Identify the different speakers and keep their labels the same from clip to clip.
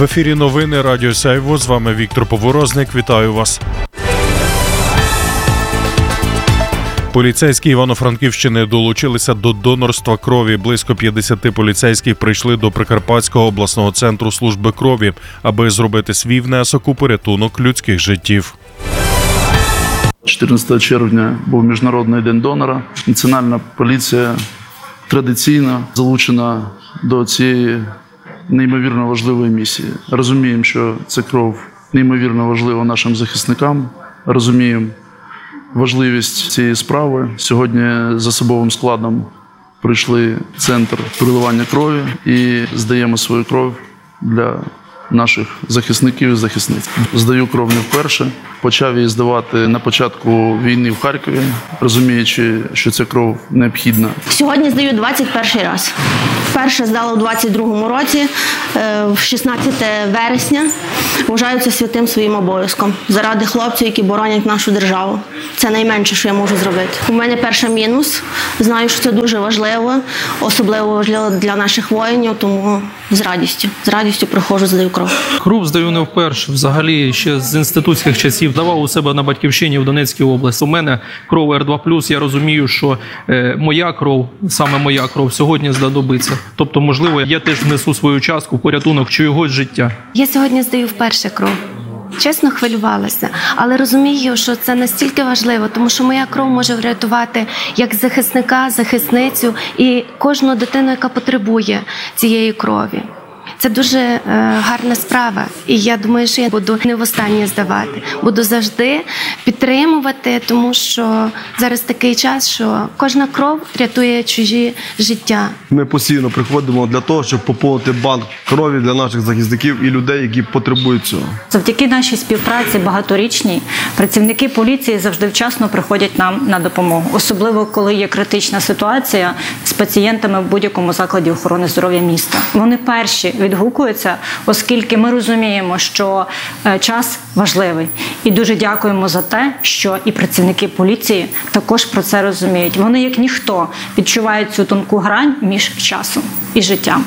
Speaker 1: В ефірі новини Радіо Сяйво. З вами Віктор Поворозник. Вітаю вас. Поліцейські Івано-Франківщини долучилися до донорства крові. Близько 50 поліцейських прийшли до Прикарпатського обласного центру служби крові, аби зробити свій внесок у порятунок людських життів.
Speaker 2: 14 червня був Міжнародний день донора. Національна поліція традиційно залучена до цієї неймовірно важливої місії. Розуміємо, що ця кров неймовірно важлива нашим захисникам. Розуміємо важливість цієї справи. Сьогодні з особовим складом прийшли в центр переливання крові і здаємо свою кров для наших захисників і захисниць. Здаю кров не вперше. Почав її здавати на початку війни в Харкові, розуміючи, що ця кров необхідна.
Speaker 3: Сьогодні здаю 21-й раз. Вперше здала у 22-му році, в 16 вересня. Вважаю це святим своїм обов'язком. Заради хлопців, які боронять нашу державу. Це найменше, що я можу зробити. У мене перший мінус. Знаю, що це дуже важливо, особливо важливо для наших воїнів, тому з радістю приходжу, здаю кров.
Speaker 4: Кров здаю не вперше. Взагалі, ще з інститутських часів давав у себе на Батьківщині в Донецькій області. У мене кров R2+, я розумію, що моя кров, саме моя кров, сьогодні знадобиться. Тобто, можливо, я теж внесу свою частку в порятунок чогось життя.
Speaker 5: Я сьогодні здаю вперше кров. Чесно, хвилювалася, але розумію, що це настільки важливо, тому що моя кров може врятувати як захисника, захисницю і кожну дитину, яка потребує цієї крові. Це дуже гарна справа, і я думаю, що я буду не востаннє здавати. Буду завжди підтримувати, тому що зараз такий час, що кожна кров рятує чужі життя.
Speaker 6: Ми постійно приходимо для того, щоб поповнити банк крові для наших захисників і людей, які потребують цього.
Speaker 7: Завдяки нашій співпраці багаторічній працівники поліції завжди вчасно приходять нам на допомогу. Особливо, коли є критична ситуація з пацієнтами в будь-якому закладі охорони здоров'я міста. Вони перші відгукуються, оскільки ми розуміємо, що час важливий. І дуже дякуємо за те, що і працівники поліції також про це розуміють. Вони, як ніхто, відчувають цю тонку грань між часом і життям.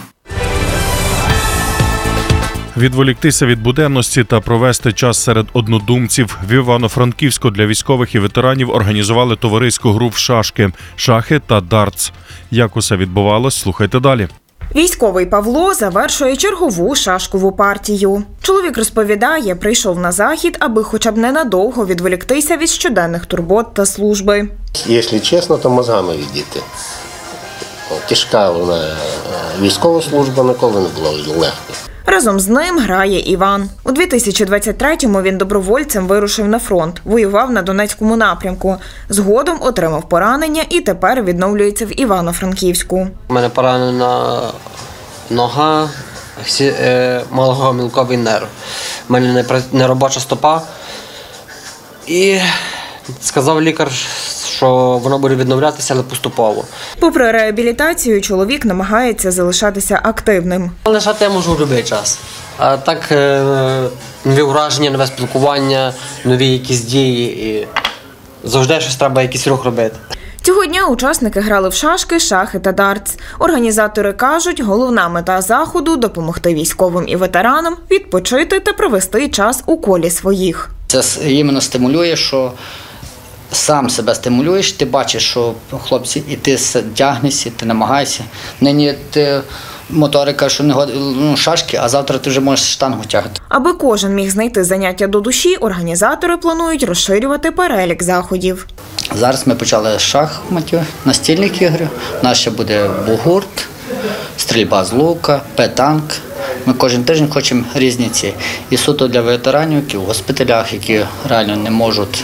Speaker 1: Відволіктися від буденності та провести час серед однодумців. В Івано-Франківську для військових і ветеранів організували товариську гру в шашки, шахи та дартс. Як усе відбувалось, слухайте далі.
Speaker 8: Військовий Павло завершує чергову шашкову партію. Чоловік розповідає, прийшов на захід, аби хоча б ненадовго відволіктися від щоденних турбот та служби.
Speaker 9: Якщо чесно, то мозгами відійти. Тяжка вона військова служба, ніколи не була легка.
Speaker 8: Разом з ним грає Іван. У 2023-му він добровольцем вирушив на фронт, воював на Донецькому напрямку. Згодом отримав поранення і тепер відновлюється в Івано-Франківську.
Speaker 10: У мене поранена нога, малогомілковий нерв. У мене неробоча стопа. І сказав лікар, що воно буде відновлятися, але поступово.
Speaker 8: Попри реабілітацію, чоловік намагається залишатися активним.
Speaker 10: Лежати я можу в будь-який час. А так нові враження, нове спілкування, нові якісь дії. І завжди щось треба, якийсь рух робити.
Speaker 8: Цього дня учасники грали в шашки, шахи та дартс. Організатори кажуть, головна мета заходу – допомогти військовим і ветеранам відпочити та провести час у колі своїх.
Speaker 11: Це іменно стимулює, що сам себе стимулюєш, ти бачиш, що хлопці, і ти тягнешся, ти намагаєшся. Нині ти моторика, що не шашки, а завтра ти вже можеш штангу тягати.
Speaker 8: Аби кожен міг знайти заняття до душі, організатори планують розширювати перелік заходів.
Speaker 11: Зараз ми почали з шахматів, настільних ігор. У нас ще буде бугурт, стрільба з лука, петанк. Ми кожен тиждень хочемо різні ці. І суто для ветеранів, які в госпіталях, які реально не можуть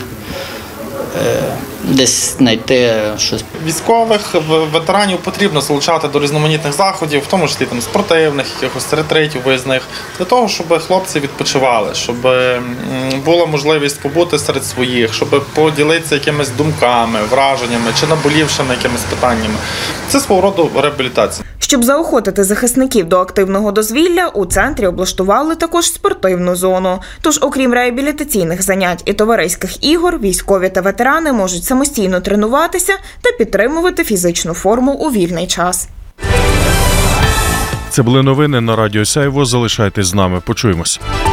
Speaker 11: десь знайти щось.
Speaker 12: Військових ветеранів потрібно залучати до різноманітних заходів, в тому числі там спортивних, якихось ретритів виїзних, для того, щоб хлопці відпочивали, щоб була можливість побути серед своїх, щоб поділитися якимись думками, враженнями чи наболівшими якимись питаннями. Це свого роду реабілітація.
Speaker 8: Щоб заохотити захисників до активного дозвілля, у центрі облаштували також спортивну зону. Тож, окрім реабілітаційних занять і товариських ігор, військові та ветерани можуть самостійно тренуватися та підтримувати фізичну форму у вільний час.
Speaker 1: Це були новини на Радіо Сяйво. Залишайтесь з нами. Почуємось.